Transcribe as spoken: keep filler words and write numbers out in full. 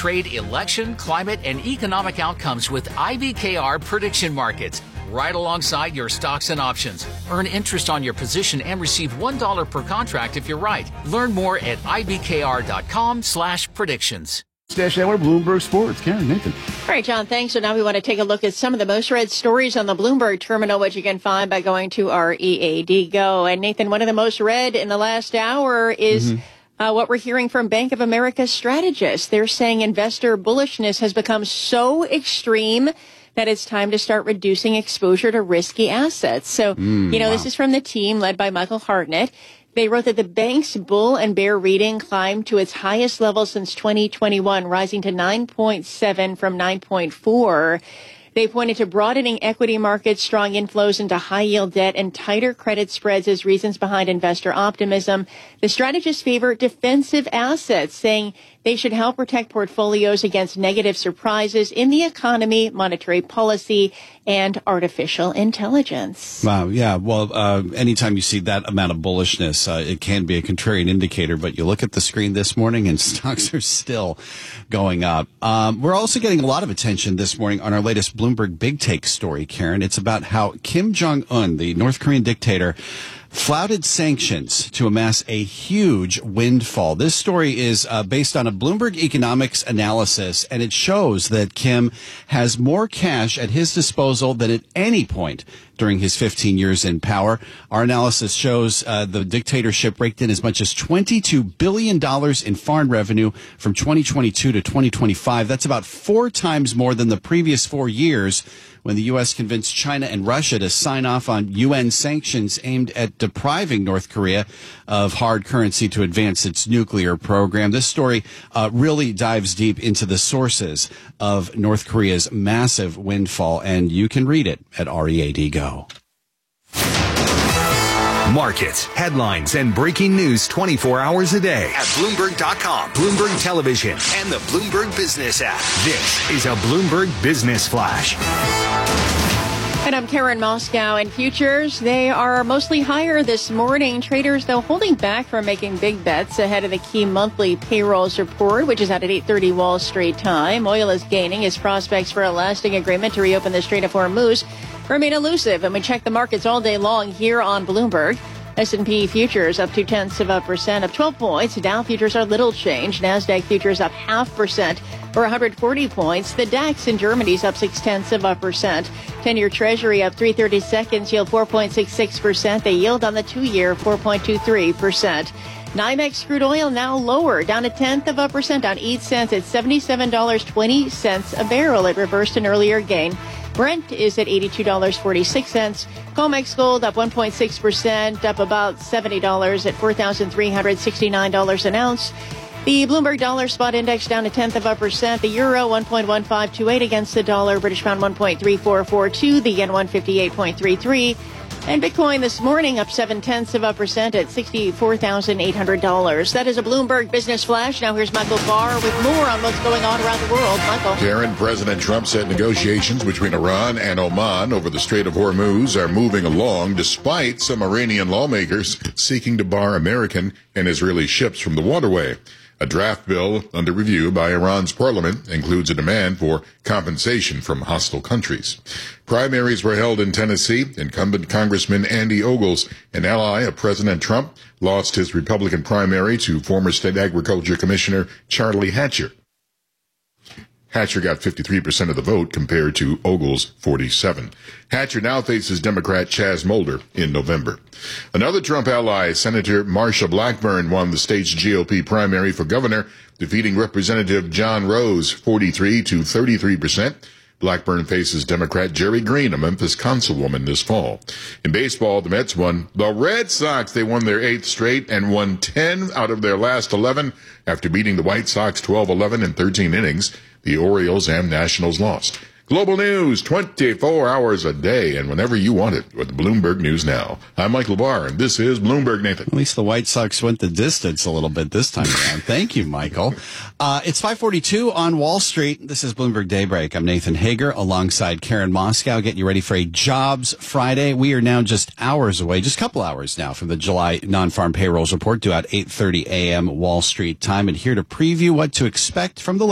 trade, election, climate, and economic outcomes with I B K R prediction markets, right alongside your stocks and options. Earn interest on your position and receive one dollar per contract if you're right. Learn more at ibkr.com slash predictions. Stash Hour, Bloomberg Sports. Karen, Nathan. All right, John, thanks. So now we want to take a look at some of the most read stories on the Bloomberg terminal, which you can find by going to our E A D Go. And Nathan, one of the most read in the last hour is mm-hmm. uh, what we're hearing from Bank of America strategists. They're saying investor bullishness has become so extreme that it's time to start reducing exposure to risky assets. So, mm, you know, wow. This is from the team led by Michael Hartnett. They wrote that the bank's bull and bear reading climbed to its highest level since twenty twenty-one, rising to nine point seven from nine point four. They pointed to broadening equity markets, strong inflows into high-yield debt, and tighter credit spreads as reasons behind investor optimism. The strategists favor defensive assets, saying they should help protect portfolios against negative surprises in the economy, monetary policy, and artificial intelligence. Wow, yeah. Well, uh, anytime you see that amount of bullishness, uh, it can be a contrarian indicator. But you look at the screen this morning and stocks are still going up. Um, we're also getting a lot of attention this morning on our latest Bloomberg Big Take story, Karen. It's about how Kim Jong-un, the North Korean dictator, flouted sanctions to amass a huge windfall. This story is uh, based on a Bloomberg economics analysis, and it shows that Kim has more cash at his disposal than at any point during his fifteen years in power. Our analysis shows uh, the dictatorship raked in as much as twenty-two billion dollars in foreign revenue from twenty twenty-two to twenty twenty-five. That's about four times more than the previous four years when the U S convinced China and Russia to sign off on U N sanctions aimed at depriving North Korea of hard currency to advance its nuclear program. This story uh, really dives deep into the sources of North Korea's massive windfall, and you can read it at R E A D Go. Markets, headlines, and breaking news twenty-four hours a day at Bloomberg dot com, Bloomberg Television, and the Bloomberg Business app. This is a Bloomberg Business Flash. And I'm Karen Moscow. And futures, they are mostly higher this morning. Traders, though, holding back from making big bets ahead of the key monthly payrolls report, which is out at eight thirty Wall Street time. Oil is gaining as prospects for a lasting agreement to reopen the Strait of Hormuz remain elusive. And we check the markets all day long here on Bloomberg. S and P futures up two tenths of a percent, up twelve points. Dow futures are little change. NASDAQ futures up half percent or one hundred forty points. The DAX in Germany's up six tenths of a percent. ten-year Treasury up three thirty seconds, yield four point six six percent. The yield on the two-year four point two three percent. NYMEX crude oil now lower, down a tenth of a percent, down eight cents at seventy-seven dollars and twenty cents a barrel. It reversed an earlier gain. Brent is at eighty-two dollars and forty-six cents. COMEX gold up one point six percent, up about seventy dollars at four thousand three hundred sixty-nine dollars an ounce. The Bloomberg Dollar Spot Index down a tenth of a percent. The euro one point one five two eight against the dollar. British pound one point three four four two. The yen one fifty-eight point three three. And Bitcoin this morning up seven tenths of a percent at sixty-four thousand eight hundred dollars. That is a Bloomberg Business Flash. Now here's Michael Barr with more on what's going on around the world. Michael. Karen, President Trump said negotiations between Iran and Oman over the Strait of Hormuz are moving along despite some Iranian lawmakers seeking to bar American and Israeli ships from the waterway. A draft bill under review by Iran's parliament includes a demand for compensation from hostile countries. Primaries were held in Tennessee. Incumbent Congressman Andy Ogles, an ally of President Trump, lost his Republican primary to former State Agriculture Commissioner Charlie Hatcher. Hatcher got fifty-three percent of the vote compared to Ogles' forty-seven. Hatcher now faces Democrat Chaz Mulder in November. Another Trump ally, Senator Marsha Blackburn, won the state's G O P primary for governor, defeating Representative John Rose forty-three to thirty-three percent. Blackburn faces Democrat Jerry Green, a Memphis councilwoman, this fall. In baseball, the Mets won. The Red Sox, they won their eighth straight and won ten out of their last eleven after beating the White Sox twelve eleven in thirteen innings. The Orioles and Nationals lost. Global news, twenty-four hours a day, and whenever you want it, with Bloomberg News Now. I'm Michael Barr, and this is Bloomberg, Nathan. At least the White Sox went the distance a little bit this time around. Thank you, Michael. Uh, it's five forty-two on Wall Street. This is Bloomberg Daybreak. I'm Nathan Hager, alongside Karen Moscow, getting you ready for a Jobs Friday. We are now just hours away, just a couple hours now, from the July non-farm payrolls report due at eight thirty a.m. Wall Street time, and here to preview what to expect from the